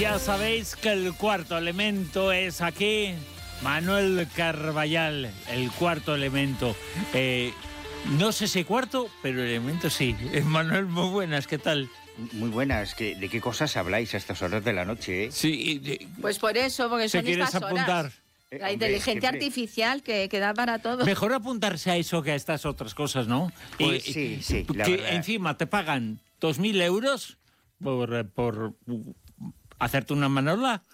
Ya sabéis que el cuarto elemento es aquí Manuel Carballal, el cuarto elemento. No sé si cuarto, pero elemento sí. Manuel, muy buenas, ¿qué tal? Muy buenas. ¿De qué cosas habláis a estas horas de la noche? Sí. Pues por eso, porque son ¿Te quieres estas horas. apuntar? La inteligencia artificial que da para todo. Mejor apuntarse a eso que a estas otras cosas, ¿no? Pues sí, la que verdad. encima te pagan 2.000 euros por hacerte una manola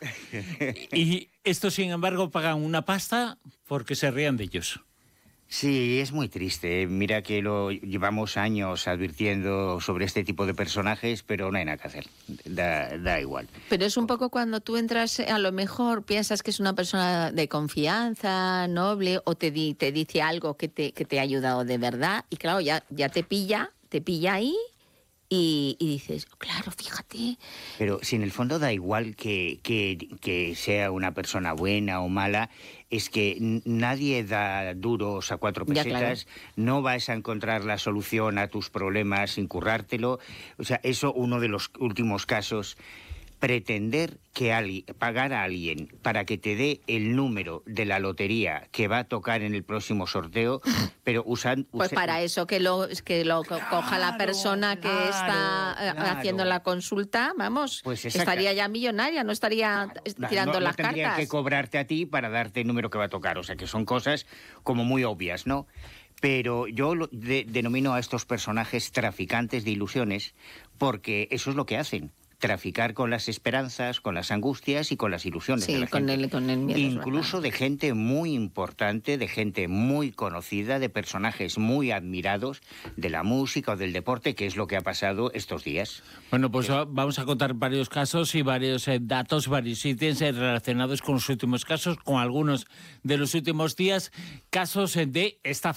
y estos, sin embargo, pagan una pasta porque se rían de ellos. Sí, es muy triste. Mira que lo llevamos años advirtiendo sobre este tipo de personajes, pero no hay nada que hacer. Da igual. Pero es un poco cuando tú entras, a lo mejor piensas que es una persona de confianza, noble, o te dice algo que te ha ayudado de verdad, y claro, ya te pilla ahí y dices, claro, fíjate. Pero si en el fondo da igual que sea una persona buena o mala, es que nadie da duros a 4 pesetas, Ya, claro. No vas a encontrar la solución a tus problemas sin currártelo. O sea, eso, uno de los últimos casos. Pretender pagar a alguien para que te dé el número de la lotería que va a tocar en el próximo sorteo, pero Pues para eso que lo coja la persona que está haciendo la consulta, vamos, Pues estaría ya millonaria, no estaría tirando las no tendría cartas. que cobrarte a ti para darte el número que va a tocar. O sea, que son cosas como muy obvias, ¿no? Pero yo denomino a estos personajes traficantes de ilusiones porque eso es lo que hacen. Traficar con las esperanzas, con las angustias y con las ilusiones de la gente. Con el miedo. Incluso de gente muy importante, de gente muy conocida, de personajes muy admirados de la música o del deporte, que es lo que ha pasado estos días. Bueno, pues vamos a contar varios casos y varios datos, varios ítems relacionados con los últimos casos, con algunos de los últimos días, casos de estafa.